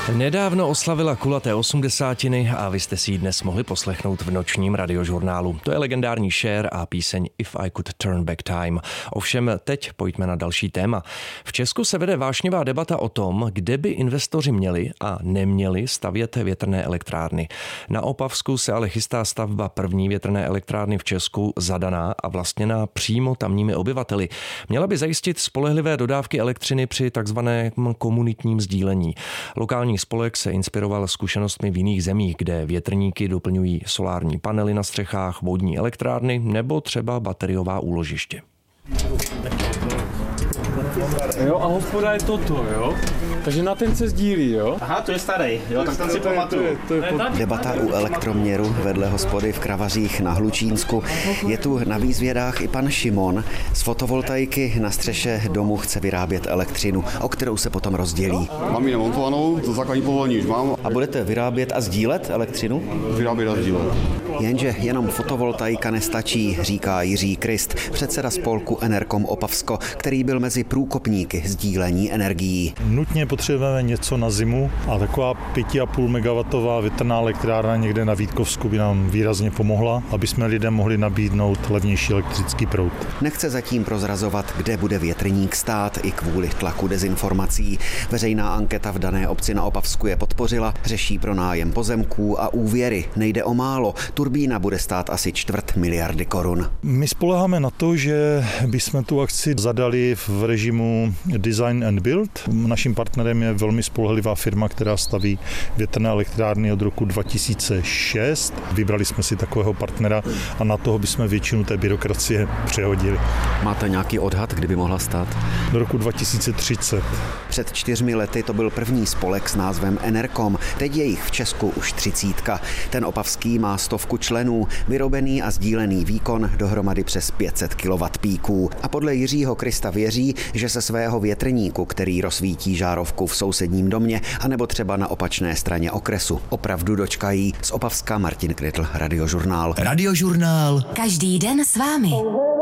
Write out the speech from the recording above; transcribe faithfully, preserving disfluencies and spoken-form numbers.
Nedávno oslavila kulaté osmdesátiny a vy jste si ji dnes mohli poslechnout v nočním radiožurnálu. To je legendární Cher a píseň If I Could Turn Back Time. Ovšem teď pojďme na další téma. V Česku se vede vášnivá debata o tom, kde by investoři měli a neměli stavět větrné elektrárny. Na Opavsku se ale chystá stavba první větrné elektrárny v Česku, zadaná a vlastněná přímo tamními obyvateli. Měla by zajistit spolehlivé dodávky elektřiny při takzvaném komunitním sdílení. Lokální spolek se inspiroval zkušenostmi v jiných zemích, kde větrníky doplňují solární panely na střechách, vodní elektrárny nebo třeba bateriová úložiště. Jo, a hospoda je toto, jo? Takže na ten se sdílí, jo? Aha, to je starý, jo, tak tam si pamatuju. Debata u elektroměru vedle hospody v Kravařích na Hlučínsku. Je tu na výzvědách i pan Šimon. Z fotovoltaiky na střeše domu chce vyrábět elektřinu, o kterou se potom rozdělí. Mám ji namontovanou, to základní povolení už mám. A budete vyrábět a sdílet elektřinu? Vyrábět a sdílet. Jenže jenom fotovoltaika nestačí, říká Jiří Krist, předseda spolku Enerkom Opavsko, který byl mezi průkopníky sdílení energií. Nutně potřebujeme něco na zimu a taková pět a půl megawattová větrná elektrárna někde na Vítkovsku by nám výrazně pomohla, aby jsme lidem mohli nabídnout levnější elektrický proud. Nechce zatím prozrazovat, kde bude větrník stát, i kvůli tlaku dezinformací. Veřejná anketa v dané obci na Opavsku je podpořila, řeší pronájem pozemků a úvěry. Nejde o málo, turbína bude stát asi čtvrt miliardy korun. My spoléháme na to, že bychom tu akci zadali v režimu Design and Build. Naším partnerem je velmi spolehlivá firma, která staví větrné elektrárny od roku dva tisíce šest. Vybrali jsme si takového partnera a na toho bychom většinu té byrokracie přehodili. Máte nějaký odhad, kdyby mohla stát? Do roku dva tisíce třicet. Před čtyřmi lety to byl první spolek s názvem Enerkom. Teď je jich v Česku už třicítka. Ten opavský má stovku členů, vyrobený a sdílený výkon dohromady přes pět set kilowattpíků. A podle Jiřího Krista věří, že se svého větrníku, který rozsvítí žárovku v sousedním domě, anebo třeba na opačné straně okresu, opravdu dočkají. Z Opavska Martin Krytl, Radiožurnál. Radiožurnál. Každý den s vámi.